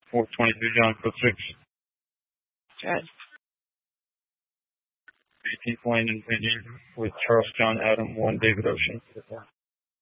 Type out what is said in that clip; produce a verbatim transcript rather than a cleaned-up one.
four twenty-two John Code six. Good. eighteenth Lane in Virginia with Charles John Adam one David Ocean.